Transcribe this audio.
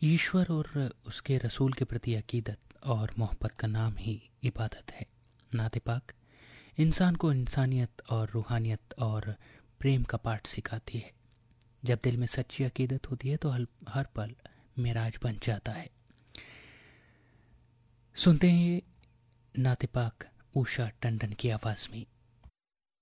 ईश्वर और उसके रसूल के प्रति अकीदत और मोहब्बत का नाम ही इबादत है। नाते पाक इंसान को इंसानियत और रूहानियत और प्रेम का पाठ सिखाती है। जब दिल में सच्ची अकीदत होती है तो हर पल मेराज बन जाता है। सुनते हैं ये नाते पाक उषा टंडन की आवाज़ में।